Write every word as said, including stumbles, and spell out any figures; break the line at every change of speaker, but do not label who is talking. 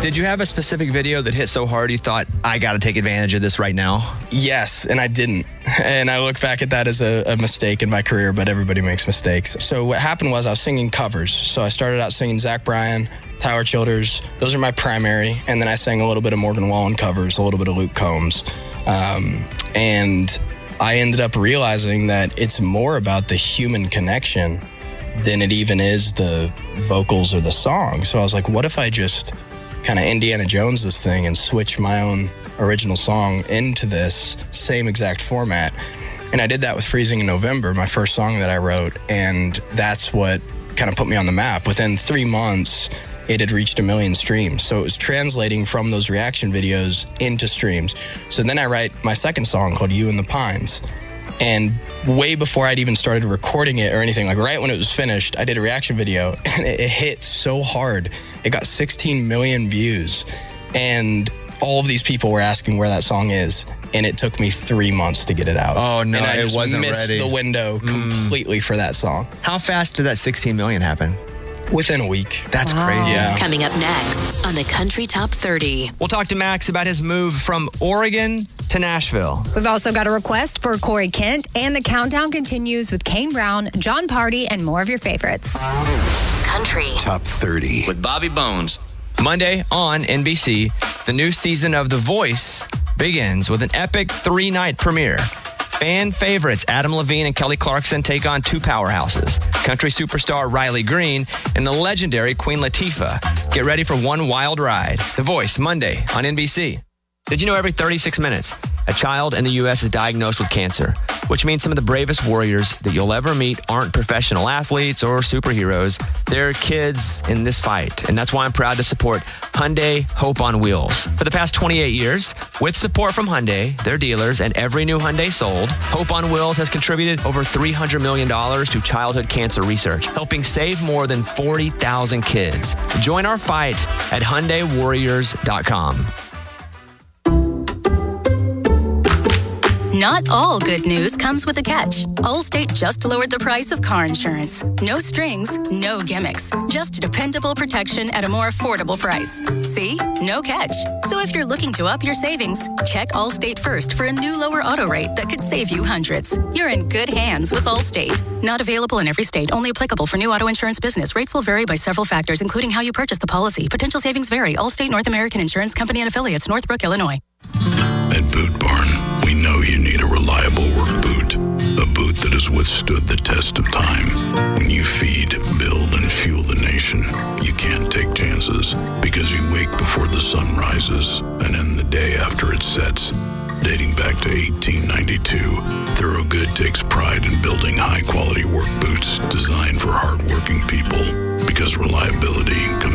Did you have a specific video that hit so hard you thought, I got to take advantage of this right now?
Yes, and I didn't. And I look back at that as a, a mistake in my career, but everybody makes mistakes. So what happened was I was singing covers. So I started out singing Zach Bryan, Tyler Childers. Those are my primary. And then I sang a little bit of Morgan Wallen covers, a little bit of Luke Combs. Um, and I ended up realizing that it's more about the human connection than it even is the vocals or the song. So I was like, what if I just kind of Indiana Jones this thing and switch my own original song into this same exact format? And I did that with Freezing in November, my first song that I wrote. And that's what kind of put me on the map. Within three months, it had reached a million streams. So it was translating from those reaction videos into streams. So then I write my second song called You and the Pines. And way before I'd even started recording it or anything, like right when it was finished, I did a reaction video and it, it hit so hard. It got sixteen million views. And all of these people were asking where that song is. And it took me three months to get it out.
Oh, no,
and I
it
just
wasn't
missed
ready.
the window completely mm. for that song.
How fast did that sixteen million happen?
Within a week.
That's
wow.
crazy.
Yeah.
Coming up next on the Country Top thirty.
We'll talk to Max about his move from Oregon to Nashville.
We've also got a request for Corey Kent, and the countdown continues with Kane Brown, John Party, and more of your favorites.
Country
Top thirty
with Bobby Bones.
Monday on N B C, the new season of The Voice begins with an epic three-night premiere. Fan favorites Adam Levine and Kelly Clarkson take on two powerhouses, country superstar Riley Green and the legendary Queen Latifah. Get ready for one wild ride. The Voice, Monday on N B C. Did you know every thirty-six minutes, a child in the U S is diagnosed with cancer, which means some of the bravest warriors that you'll ever meet aren't professional athletes or superheroes. They're kids in this fight, and that's why I'm proud to support Hyundai Hope on Wheels. For the past twenty-eight years, with support from Hyundai, their dealers, and every new Hyundai sold, Hope on Wheels has contributed over three hundred million dollars to childhood cancer research, helping save more than forty thousand kids. Join our fight at Hyundai Warriors dot com.
Not all good news comes with a catch. Allstate just lowered the price of car insurance. No strings, no gimmicks. Just dependable protection at a more affordable price. See? No catch. So if you're looking to up your savings, check Allstate first for a new lower auto rate that could save you hundreds. You're in good hands with Allstate. Not available in every state. Only applicable for new auto insurance business. Rates will vary by several factors, including how you purchase the policy. Potential savings vary. Allstate North American Insurance Company and Affiliates, Northbrook, Illinois.
At Boot Barn, we know you need a reliable work boot. A boot that has withstood the test of time. When you feed, build, and fuel the nation, you can't take chances because you wake before the sun rises and end the day after it sets. Dating back to eighteen ninety-two, Thorogood takes pride in building high-quality work boots designed for hardworking people